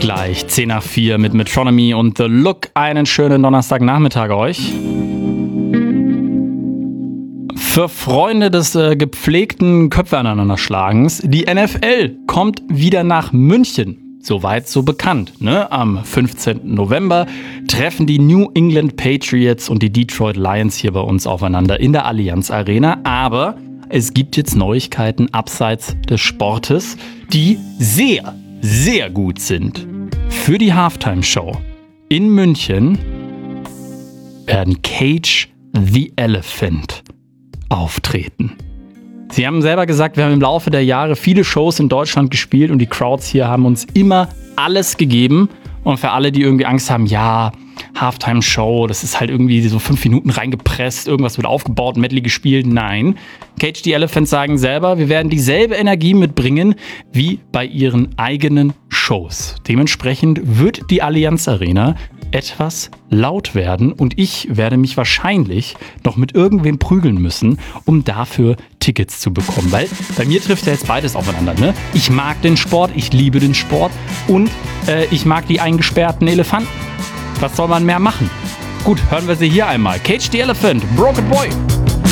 Gleich 10 nach 4 mit Metronomy und The Look. Einen schönen Donnerstagnachmittag euch. Für Freunde des gepflegten Köpfe aneinanderschlagens, die NFL kommt wieder nach München. Soweit so bekannt. Ne? Am 15. November treffen die New England Patriots und die Detroit Lions hier bei uns aufeinander in der Allianz Arena. Aber es gibt jetzt Neuigkeiten abseits des Sportes, die sehr, sehr gut sind. Für die Halftime-Show in München werden Cage the Elephant auftreten. Sie haben selber gesagt, wir haben im Laufe der Jahre viele Shows in Deutschland gespielt und die Crowds hier haben uns immer alles gegeben. Und für alle, die irgendwie Angst haben, ja, Halftime-Show, das ist halt irgendwie so 5 Minuten reingepresst, irgendwas wird aufgebaut, Medley gespielt. Nein, Cage the Elephant sagen selber, wir werden dieselbe Energie mitbringen wie bei ihren eigenen Shows. Dementsprechend wird die Allianz Arena etwas laut werden und ich werde mich wahrscheinlich noch mit irgendwem prügeln müssen, um dafür Tickets zu bekommen. Weil bei mir trifft ja jetzt beides aufeinander. Ne? Ich mag den Sport, ich liebe den Sport und ich mag die eingesperrten Elefanten. Was soll man mehr machen? Gut, hören wir sie hier einmal. Cage the Elephant, Broken Boy.